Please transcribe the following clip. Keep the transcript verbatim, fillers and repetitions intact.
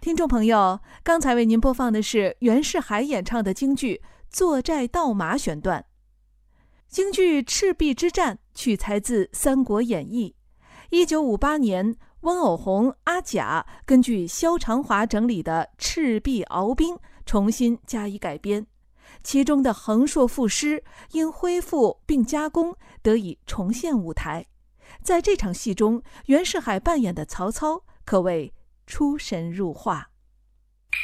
听众朋友，刚才为您播放的是袁世海演唱的京剧《坐寨盗马》选段。京剧《赤壁之战》取材自《三国演义》，一九五八年，温藕红、阿甲根据萧长华整理的《赤壁鏖兵》重新加以改编，其中的横槊赋诗因恢复并加工得以重现舞台。在这场戏中，袁世海扮演的曹操可谓出神入化。